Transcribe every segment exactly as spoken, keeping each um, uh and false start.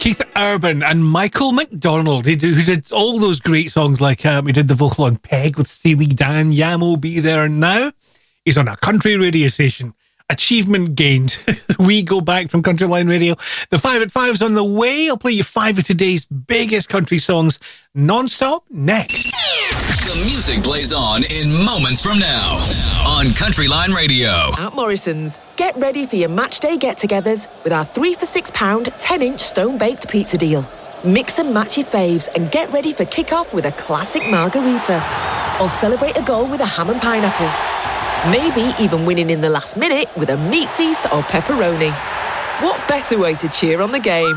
Keith Urban and Michael McDonald, who did, who did all those great songs like um, he did the vocal on Peg with Steely Dan, Yamo Be There Now. He's on a country radio station. Achievement gained. We go back from Country Line Radio. The five at five's on the way. I'll play you five of today's biggest country songs non-stop next. The music plays on in moments from now on Country Line Radio. At Morrison's, get ready for your match day get-togethers with our three for six pound, ten-inch stone-baked pizza deal. Mix and match your faves and get ready for kick-off with a classic margarita. Or celebrate a goal with a ham and pineapple. Maybe even winning in the last minute with a meat feast or pepperoni. What better way to cheer on the game?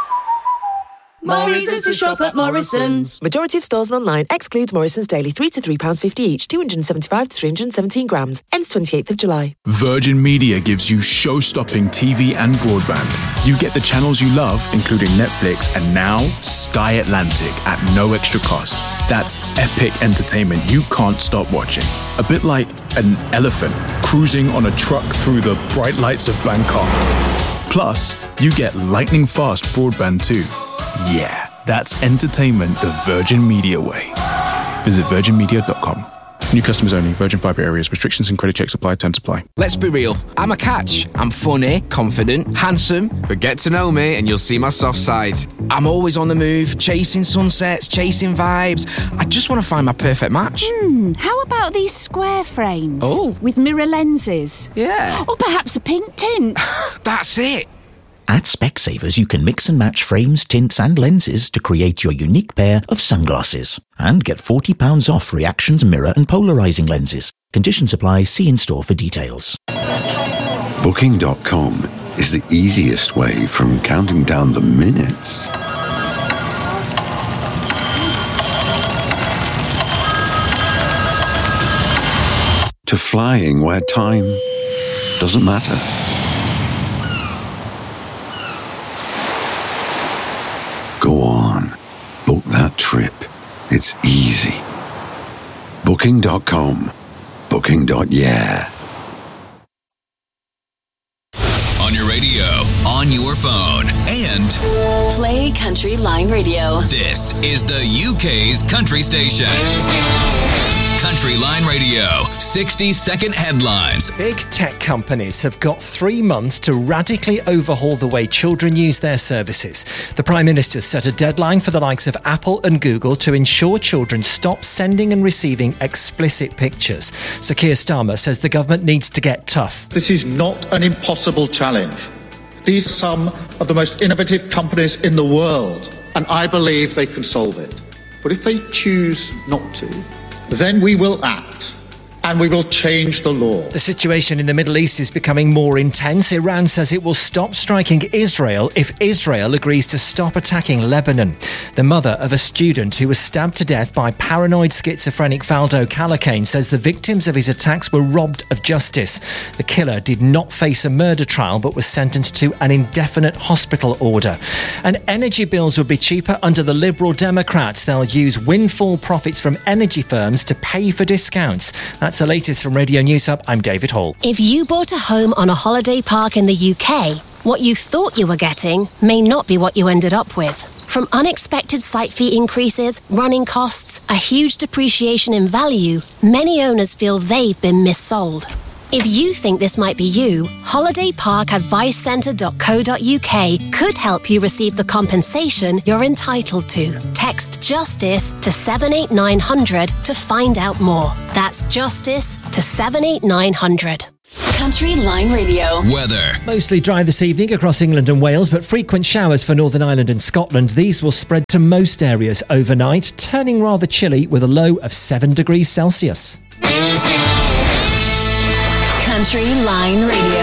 Morrison's to shop at Morrison's. Majority of stores and online excludes Morrison's daily three to three pounds fifty each, two hundred seventy-five to three hundred seventeen grams. Ends twenty-eighth of July. Virgin Media gives you show-stopping T V and broadband. You get the channels you love, including Netflix and now Sky Atlantic at no extra cost. That's epic entertainment you can't stop watching. A bit like an elephant cruising on a truck through the bright lights of Bangkok. Plus, you get lightning fast broadband too. Yeah, that's entertainment the Virgin Media way. Visit virgin media dot com. New customers only. Virgin Fibre areas. Restrictions and credit checks apply. Terms apply. Let's be real. I'm a catch. I'm funny, confident, handsome, but get to know me and you'll see my soft side. I'm always on the move, chasing sunsets, chasing vibes. I just want to find my perfect match. Hmm, how about these square frames? Oh. With mirror lenses? Yeah. Or perhaps a pink tint? That's it. At Specsavers, you can mix and match frames, tints and lenses to create your unique pair of sunglasses. And get forty pounds off reactions, mirror and polarising lenses. Conditions apply. See in-store for details. Booking dot com is the easiest way from counting down the minutes to flying where time doesn't matter. Go on, book that trip. It's easy. Booking dot com. Booking. Yeah. On your radio, on your phone, and play Country Line Radio. This is the U K's country station. Country Line Radio, sixty second headlines. Big tech companies have got three months to radically overhaul the way children use their services. The Prime Minister set a deadline for the likes of Apple and Google to ensure children stop sending and receiving explicit pictures. Sir Keir Starmer says the government needs to get tough. This is not an impossible challenge. These are some of the most innovative companies in the world, and I believe they can solve it. But if they choose not to, then we will act and we will change the law. The situation in the Middle East is becoming more intense. Iran says it will stop striking Israel if Israel agrees to stop attacking Lebanon. The mother of a student who was stabbed to death by paranoid schizophrenic Valdo Calacane says the victims of his attacks were robbed of justice. The killer did not face a murder trial but was sentenced to an indefinite hospital order. And energy bills will be cheaper under the Liberal Democrats. They'll use windfall profits from energy firms to pay for discounts. That's the latest from Radio News Hub. I'm David Hall. If you bought a home on a holiday park in the U K, what you thought you were getting may not be what you ended up with. From unexpected site fee increases, running costs, a huge depreciation in value, many owners feel they've been missold. If you think this might be you, holiday park advice centre dot co dot uk could help you receive the compensation you're entitled to. Text JUSTICE to seven eight nine hundred to find out more. That's JUSTICE to seven eight nine hundred. Country Line Radio. Weather. Mostly dry this evening across England and Wales, but frequent showers for Northern Ireland and Scotland. These will spread to most areas overnight, turning rather chilly with a low of seven degrees Celsius. Country Line Radio.